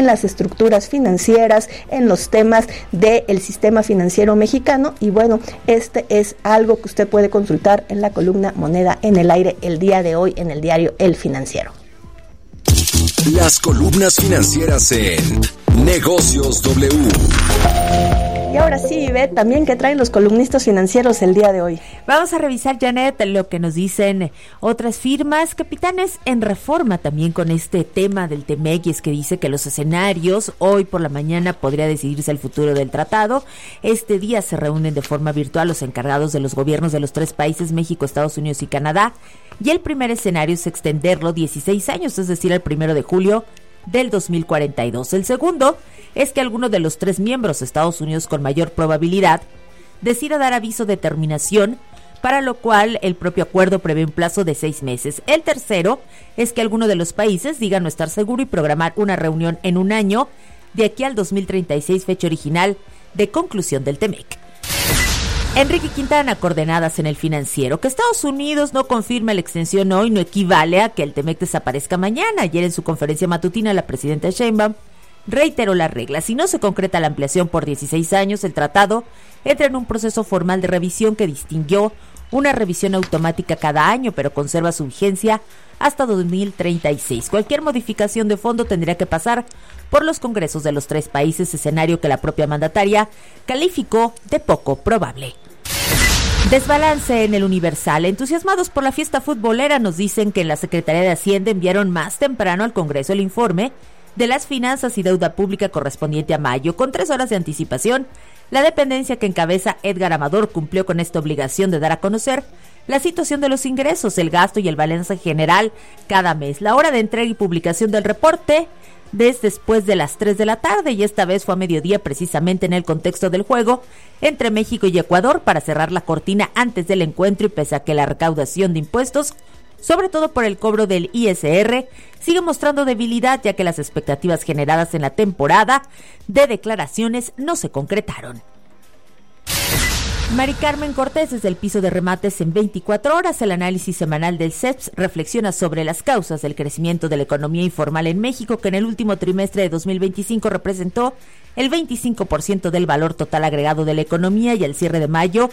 en las estructuras financieras, en los temas del sistema financiero mexicano. Y bueno, este es algo que usted puede consultar en la columna Moneda en el Aire el día de hoy en el diario El Financiero. Las columnas financieras en Negocios W. Y ahora sí, Ivette, también ¿qué traen los columnistas financieros el día de hoy? Vamos a revisar, Janet, lo que nos dicen otras firmas. Capitanes en Reforma también con este tema del TEMEC, y es que dice que los escenarios, hoy por la mañana podría decidirse el futuro del tratado. Este día se reúnen de forma virtual los encargados de los gobiernos de los 3 países, México, Estados Unidos y Canadá, y el primer escenario es extenderlo 16 años, es decir, el 1 de julio del 2042. El segundo es que alguno de los 3 miembros, Estados Unidos con mayor probabilidad, decida dar aviso de terminación, para lo cual el propio acuerdo prevé un plazo de 6 meses. El tercero es que alguno de los países diga no estar seguro y programar una reunión en un año, de aquí al 2036, fecha original de conclusión del TEMEC. Enrique Quintana, coordenadas en El Financiero. Que Estados Unidos no confirme la extensión hoy no equivale a que el TEMEC desaparezca mañana. Ayer en su conferencia matutina la presidenta Sheinbaum reiteró las reglas. Si no se concreta la ampliación por 16 años, el tratado entra en un proceso formal de revisión que distinguió una revisión automática cada año, pero conserva su vigencia hasta 2036. Cualquier modificación de fondo tendría que pasar por los congresos de los 3 países, escenario que la propia mandataria calificó de poco probable. Desbalance en El Universal. Entusiasmados por la fiesta futbolera, nos dicen que en la Secretaría de Hacienda enviaron más temprano al Congreso el informe de las finanzas y deuda pública correspondiente a mayo. Con 3 horas de anticipación, la dependencia que encabeza Edgar Amador cumplió con esta obligación de dar a conocer la situación de los ingresos, el gasto y el balance general cada mes. La hora de entrega y publicación del reporte después de las 3 de la tarde, y esta vez fue a mediodía, precisamente en el contexto del juego entre México y Ecuador, para cerrar la cortina antes del encuentro, y pese a que la recaudación de impuestos, sobre todo por el cobro del ISR, sigue mostrando debilidad, ya que las expectativas generadas en la temporada de declaraciones no se concretaron. Mari Carmen Cortés, desde el piso de remates en 24 horas, el análisis semanal del CEPS reflexiona sobre las causas del crecimiento de la economía informal en México, que en el último trimestre de 2025 representó el 25% del valor total agregado de la economía, y al cierre de mayo,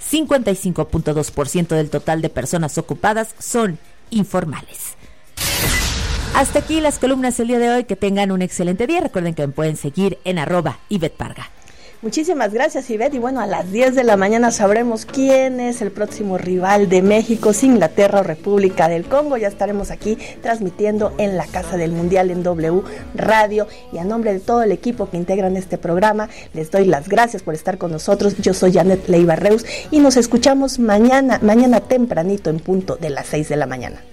55.2% del total de personas ocupadas son informales. Hasta aquí las columnas del día de hoy. Que tengan un excelente día. Recuerden que me pueden seguir en @IvetteParga. Muchísimas gracias, Ivette. Y bueno, a las 10 de la mañana sabremos quién es el próximo rival de México, si Inglaterra o República del Congo. Ya estaremos aquí transmitiendo en la Casa del Mundial en W Radio. Y a nombre de todo el equipo que integran este programa, les doy las gracias por estar con nosotros. Yo soy Janet Leiva Reus y nos escuchamos mañana tempranito en punto de las 6 de la mañana.